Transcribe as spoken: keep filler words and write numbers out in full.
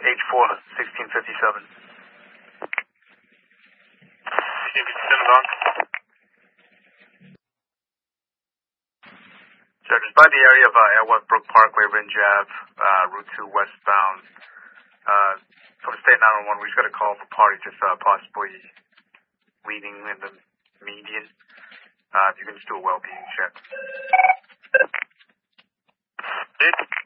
H four, sixteen fifty-seven. sixteen fifty-seven on. So just by the area of uh, Airworth Brook Parkway, Ringe Ave, uh, Route two westbound. Uh, from State nine one one, we just got a call for party just uh, possibly leaving in the median. Uh, if you can just do a well-being check. Did